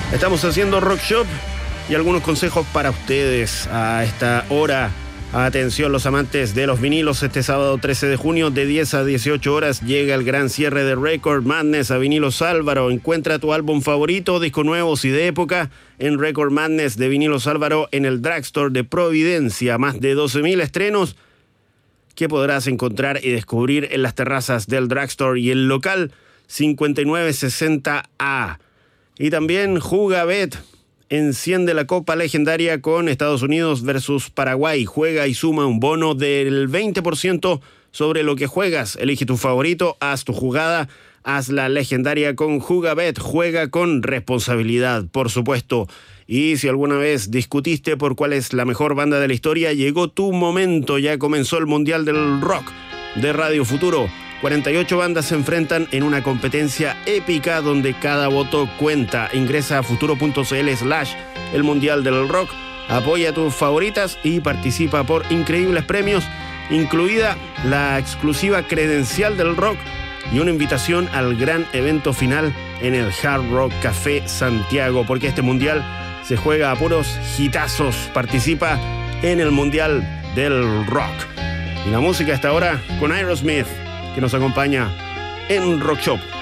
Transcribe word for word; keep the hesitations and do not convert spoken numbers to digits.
Estamos haciendo Rock Shop y algunos consejos para ustedes a esta hora. Atención los amantes de los vinilos, este sábado trece de junio de diez a dieciocho horas llega el gran cierre de Record Madness a Vinilos Álvaro. Encuentra tu álbum favorito, discos nuevos y de época en Record Madness de Vinilos Álvaro en el Drugstore de Providencia. Más de doce mil estrenos que podrás encontrar y descubrir en las terrazas del Drugstore y el local cincuenta y nueve sesenta A. Y también Jugabet enciende la Copa Legendaria con Estados Unidos versus Paraguay. Juega y suma un bono del veinte por ciento sobre lo que juegas. Elige tu favorito, haz tu jugada, haz la legendaria con Jugabet. Juega con responsabilidad, por supuesto. Y si alguna vez discutiste por cuál es la mejor banda de la historia, llegó tu momento. Ya comenzó el Mundial del Rock de Radio Futuro. cuarenta y ocho bandas se enfrentan en una competencia épica donde cada voto cuenta. Ingresa a futuro.cl slash el Mundial del Rock, apoya a tus favoritas y participa por increíbles premios, incluida la exclusiva credencial del rock y una invitación al gran evento final en el Hard Rock Café Santiago, porque este Mundial se juega a puros hitazos. Participa en el Mundial del Rock. Y la música hasta ahora con Aerosmith, que nos acompaña en Rock Shop.